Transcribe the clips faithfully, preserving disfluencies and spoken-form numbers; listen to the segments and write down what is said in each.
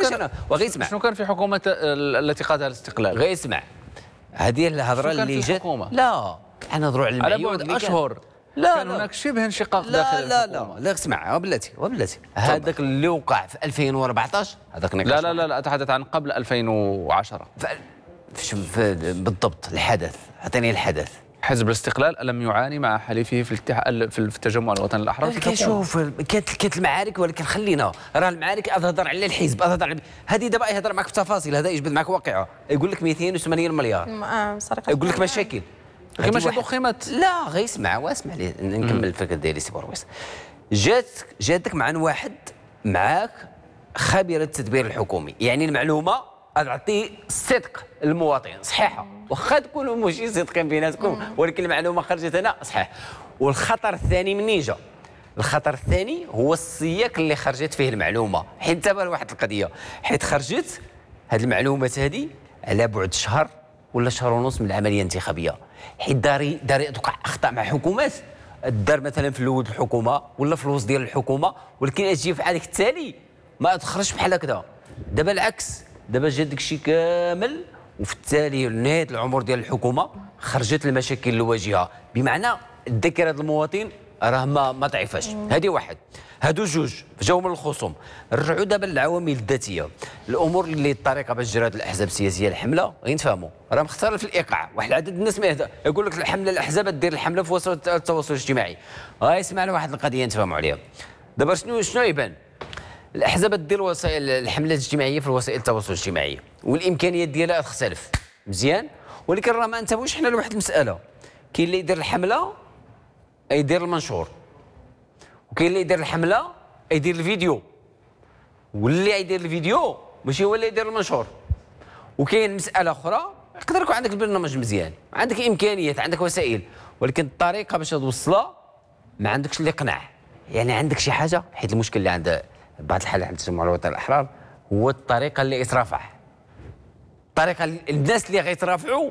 كان وغيسمع شنو كان في حكومه التي قادها الاستقلال؟ غيسمع هذه الهضره اللي جات. لا انا نهضروا على على بعد اشهر. لا كان لا هناك شبه انشقاق لا داخل لا الحكومة. لا لا اسمع بلاتي وبلاتي هذاك اللي وقع في ألفين وأربعطاش هذاك لا لا لا لا اتحدث عن قبل ألفين وعشرة. بالضبط الحدث اعطيني الحدث. حزب الاستقلال ألم يعاني مع حليفه في الاتحاد في التجمع الوطني الأحرار؟ كنشوف كانت كانت المعارك، ولكن خلينا راه المعارك اظهر على الحزب اظهر هذه دابا يهضر معك بتفاصيل، هذا يجبد معك واقعه يقول لك مئتين وثمانين مليار يقول لك مشاكل ماشي ضخمت. لا غيسمع واسمع لي نكمل الفكره ديالي سي برويس. جات جاتك مع واحد معاك خبير التدبير الحكومي، يعني المعلومه تعطي صدق للمواطن صحيحه، واخا تكونوا ماشي صادقين بيناتكم ولكن المعلومه خرجت هنا صحيح. والخطر الثاني منين جا؟ الخطر الثاني هو السياق اللي خرجت فيه المعلومه، حيت دابا واحد القضيه حيت خرجت هذه المعلومات هذه على بعد شهر ولا شهر ونص من العمليه الانتخابيه، حيت داري داري توقع اخطاء مع حكومات الدار مثلا في الاول الحكومه ولا في الوسط ديال الحكومه، ولكن اجي في هذاك التالي ما تخرجش بحال هكذا. دابا العكس، دابا جا داك الشيء كامل وفي التالي نهايه العمر ديال الحكومه خرجت المشاكل اللي واجهها، بمعنى الذاكره ديال المواطن راه ما ما ضعيفاش. هذه واحد. هادو جوج جاو من الخصوم. نرجعوا دابا للعوامل الذاتيه، الامور اللي الطريقه باش جرات الاحزاب السياسيه الحمله غادي نفهموا راه مختاره في الايقاع. واحد العدد الناس ما يهدى يقول لك الحمله الاحزاب دير الحمله في وسائل التواصل الاجتماعي. غا يسمعنا واحد القضيه نتفاهموا عليها. دابا شنو شنو يبان؟ الاحزاب دير وسائل الحملات الاجتماعيه في وسائل التواصل الاجتماعي والامكانيات ديالها تختلف مزيان، ولكن راه ما انتبهوش حنا لواحد المساله. كاين اللي يدير الحمله يدير المنشور، وكاين اللي يدير الحمله يدير الفيديو، واللي يدير الفيديو ماشي هو اللي يدير المنشور. وكاين مساله اخرى يقدر يكون عندك البرنامج مزيان، عندك امكانيات، عندك وسائل، ولكن الطريقه باش توصلها ما عندكش اللي يقنع. يعني عندك شي حاجه، حيت المشكل اللي عند بعض الحالات عند التجمع الوطني الاحرار هو الطريقه اللي يترافع. الطريقه اللي الناس اللي غيترافعوا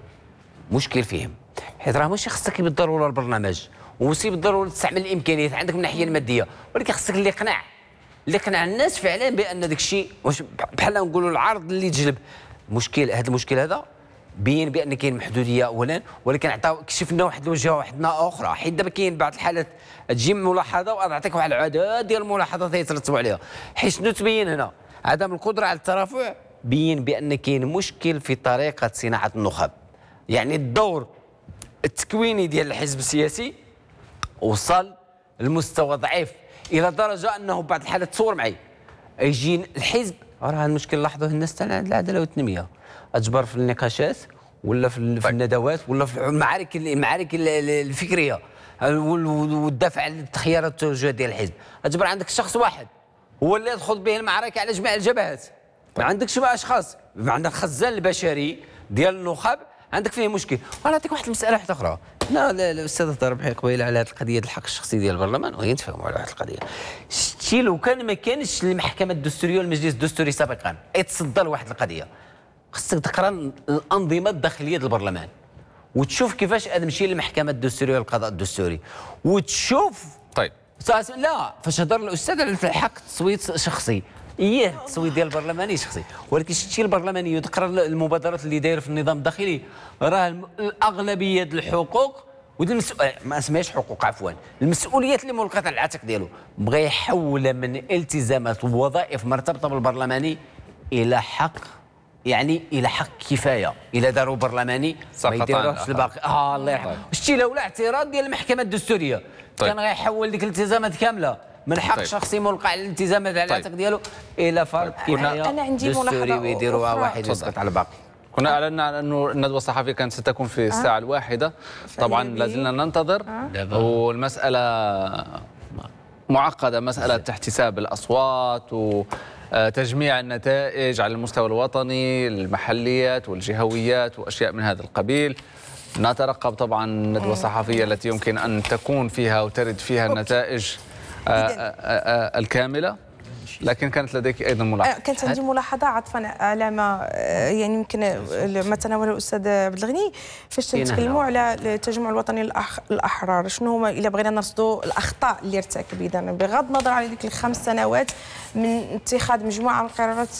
مشكل فيهم، حيت راه ماشي خصك بالضروره البرنامج وماشي بالضروره تستعمل الامكانيات عندك من الناحيه الماديه، ولكن خصك اللي يقنع اللي يقنع الناس فعلا بان داك الشيء بحال نقولوا العرض اللي تجلب. مشكل هذا المشكل هذا بين بان كاين محدوديه اولا، ولكن عطاو كشف لنا واحد الوجهه واحده اخرى. حيت دابا كاين بعض الحالات تجي ملاحظه ونعطيك واحد العدد ديال الملاحظات يترتبوا عليها. حيت شنو تبين هنا؟ عدم القدره على الترافع بين بان كاين مشكل في طريقه صناعه النخب. يعني الدور التكويني ديال الحزب السياسي وصل لمستوى ضعيف الى درجه انه بعض الحالات تصور معي يجي الحزب راه المشكل لاحظوه الناس تاع العداله والتنميه اجبر في النقاشات ولا في, في الندوات ولا في المعارك المعارك الفكريه والدفع عن التخيارات والتوجهات ديال الحزب، اجبر عندك شخص واحد هو اللي يدخل به المعركه على جميع الجبهات. ما عندكش بقى اشخاص، عندك الخزان البشري ديال النخب عندك فيه مشكل. وانا نعطيك واحد المساله واحده اخرى. لا لا الاستاذ ضرب بحال قبيله على هذه القضيه ديال الحق الشخصي ديال البرلمان وغادي نتفاهموا على واحد القضيه. شتي لو كان ما كانش المحكمه الدستوريه والمجلس الدستوري سابقا يتصدى لواحد القضيه، خصك تقرا الانظمه الداخليه ديال البرلمان وتشوف كيفاش مشي للمحكمه الدستوريه والقضاء الدستوري وتشوف. طيب لا فاش هضر الاستاذ على الحق التصويت شخصي، اييه التصويت ديال البرلماني شخصي، ولكن شتي البرلماني تقرا المبادرات اللي دايره في النظام الداخلي راه الاغلبيه ديال الحقوق والمسؤول ما اسمهاش حقوق عفوا المسؤوليات اللي ملقاه على العاتق ديالو بغى يحول من التزامات ووظائف مرتبطه بالبرلماني الى حق، يعني الى حق كفايه الى داروا برلماني ما يديروش الباقي. اه الله يرحمه. شتي لولا اعتراض ديال المحكمه الدستوريه طيب. كان غيحول ديك الالتزامات كامله من حق طيب. شخصي ملقى على الالتزامات على العاتق طيب. ديالو الى فرض طيب. كفايه انا عندي ملاحظه ويديروها واحد يسقط على الباقي. كنا اعلنا عن انه الندوه الصحفيه كانت ستكون في الساعه الواحده، طبعا لازلنا ننتظر أه. والمساله معقده، مساله احتساب الاصوات وتجميع النتائج على المستوى الوطني، المحليات والجهويات واشياء من هذا القبيل. نترقب طبعا الندوه الصحفيه التي يمكن ان تكون فيها وترد فيها النتائج الكامله. لكن كانت لديك ايضا ملاحظه؟ كانت عندي ملاحظه عطفا على ما يعني يمكن ما تناوله الاستاذ عبد الغني فاش تنتكلموا على التجمع الوطني الاحرار. شنو هما الا بغينا نرصدوا الاخطاء اللي ارتكب اذا بغض النظر على ديك الخمس سنوات من اتخاذ مجموعه من القرارات